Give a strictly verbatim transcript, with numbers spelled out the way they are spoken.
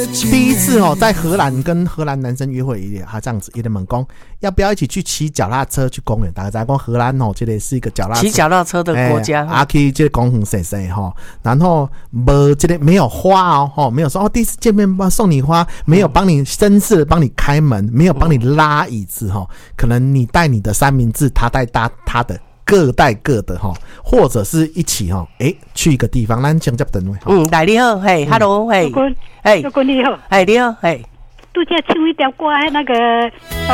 第一次哦，在荷兰跟荷兰男生约会，他这样子，伊就问讲要不要一起去骑脚踏车去公园？大家知道荷兰哦，这里是一个脚踏车骑脚踏车的国家， 啊，去这个公园晒晒哈，然后没这里没有花哦，哦，没有说哦，第一次见面帮送你花，没有帮你绅士的帮你开门，没有帮你拉椅子哈，可能你带你的三明治，他带他他的。各带各的哈，或者是一起哈，哎，去一个地方，咱先接等位。 嗯，来你好，嘿 ，hello， 嘿， 哎，哥哥你好， 哎你好，嘿。 拄则唱一条歌，那个。